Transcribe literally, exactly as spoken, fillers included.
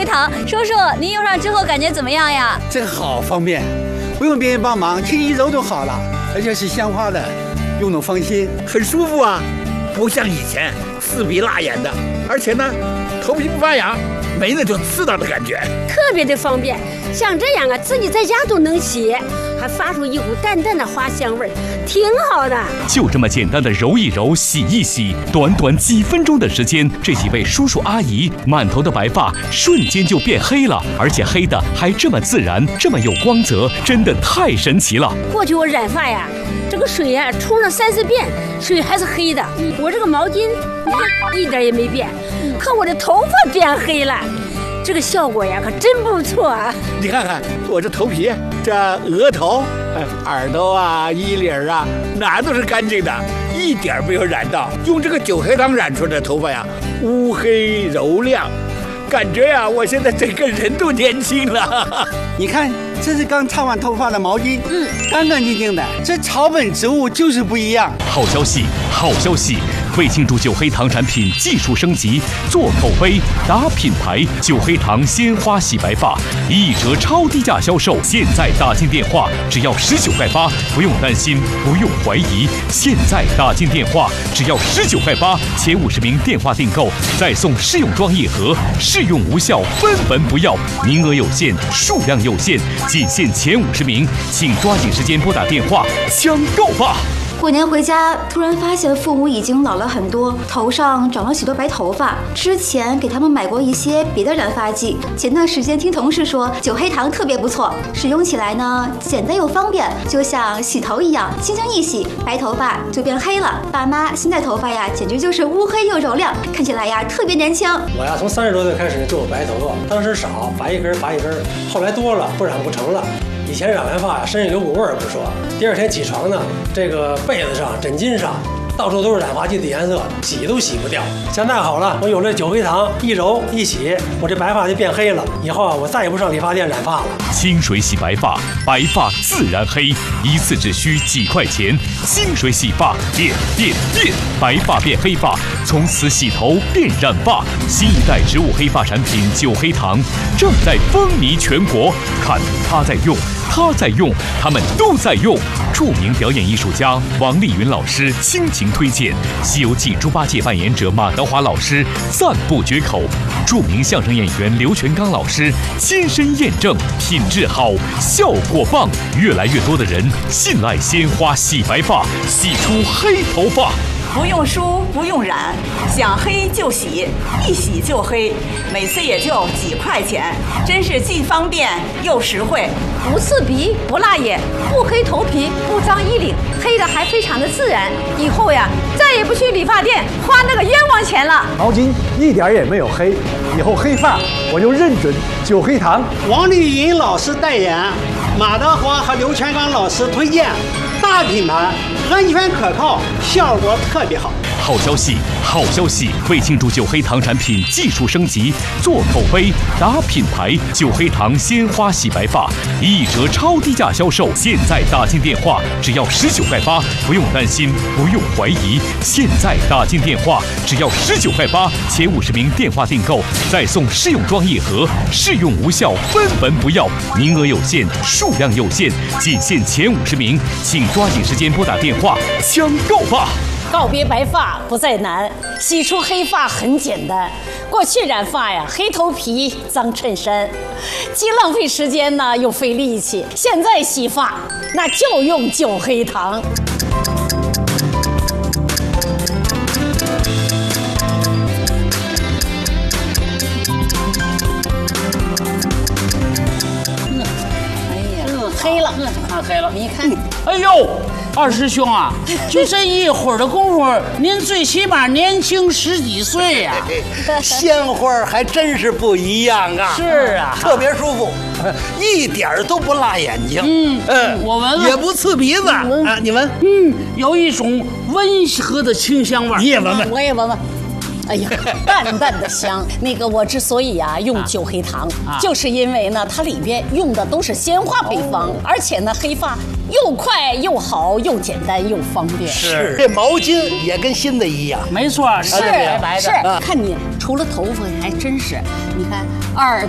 堂。叔叔，您用上之后感觉怎么样呀？ 这个好方便，不用别人帮忙，轻一揉就好了，而且是鲜花的，用得放心，很舒服啊，不像以前刺鼻辣眼的，而且呢，头皮不发痒，没那种刺挠的感觉， 特别的方便。像这样啊，自己在家都能洗，还发出一股淡淡的花香味儿，挺好的。 就这么简单的揉一揉、洗一洗，短短几分钟的时间，这几位叔叔阿姨满头的白发瞬间就变黑了，而且黑的还这么自然，这么有光泽，真的太神奇了。 过去我染发呀，这个水呀冲了三四遍，水还是黑的。我这个毛巾，你看一点也没变，可我的头发变黑了。这个效果呀，可真不错啊！ 你看看我这头皮，这额头、耳朵啊、衣领啊，哪都是干净的，一点没有染到。用这个九黑糖染出来的头发呀，乌黑柔亮，感觉呀，我现在整个人都年轻了。你看，这是刚擦完头发的毛巾，嗯，干干净净的。这草本植物就是不一样。 好消息，好消息！为庆祝九黑糖产品技术升级，做口碑打品牌，九黑糖鲜花洗白发一折超低价销售，现在打进电话只要十九块八，不用担心，不用怀疑，现在打进电话只要十九块八，前五十名电话订购再送试用装一盒，试用无效分文不要，名额有限，数量有限，仅限前五十名，请抓紧时间拨打电话抢购吧。 过年回家，突然发现父母已经老了很多，头上长了许多白头发。之前给他们买过一些别的染发剂，前段时间听同事说九黑糖特别不错，使用起来呢简单又方便，就像洗头一样，轻轻一洗，白头发就变黑了。爸妈现在头发呀，简直就是乌黑又柔亮，看起来呀特别年轻。 我呀从三十多岁开始就有白头发，当时少，拔一根拔一根，后来多了不染不成了。以前染完发呀，身上有股味儿不说，第二天起床呢，这个被子上、枕巾上，到处都是染发剂的颜色，洗都洗不掉。现在好了，我有了九黑糖，一揉一洗，我这白发就变黑了。以后啊，我再也不上理发店染发了。 清水洗白发，白发自然黑，一次只需几块钱。清水洗发，变变变，白发变黑发，从此洗头变染发。新一代植物黑发产品九黑糖正在风靡全国，看他在用。他在用，他们都在用。著名表演艺术家王丽云老师倾情推荐，《西游记》猪八戒扮演者马德华老师赞不绝口，著名相声演员刘全刚老师亲身验证，品质好，效果棒，越来越多的人信赖鲜花洗白发，洗出黑头发。 不用梳，不用染，想黑就洗，一洗就黑，每次也就几块钱，真是既方便又实惠。 不刺鼻，不辣眼，不黑头皮，不脏衣领，黑的还非常的自然。以后呀，再也不去理发店花那个冤枉钱了。 毛巾一点也没有黑，以后黑发我就认准九黑糖。 王丽云老师代言，马德华和刘全刚老师推荐，大品牌，安全可靠，效果特别好。 好消息，好消息！为庆祝九黑糖产品技术升级，做口碑打品牌，九黑糖鲜花洗白发一折超低价销售，现在打进电话只要十九块八，不用担心，不用怀疑，现在打进电话只要十九块八，前五十名电话订购再送试用装一盒，试用无效分文不要，名额有限，数量有限，仅限前五十名，请抓紧时间拨打电话抢购吧！ 告别白发不再难，洗出黑发很简单。过去染发呀，黑头皮、脏衬衫，既浪费时间呢，又费力气。现在洗发那就用九黑糖。 嗯，哎呀，嗯， 黑了， 看黑了，你看， 哎呦！二师兄啊，就这一会儿的功夫，您最起码年轻十几岁呀、 啊！鲜花还真是不一样啊！ 是啊， 特别舒服，一点都不辣眼睛。 嗯嗯，我闻闻， 也不刺鼻子啊！你闻， 嗯，有一种温和的清香味。 你也闻闻， 我也闻闻。哎呀，淡淡的香。那个我之所以啊用九黑糖，啊、就是因为呢它里边用的都是鲜花配方，哦、而且呢黑发又快又好，又简单又方便。 是，这毛巾也跟新的一样。 没错， 是白白的。是，看你除了头发还真是，你看耳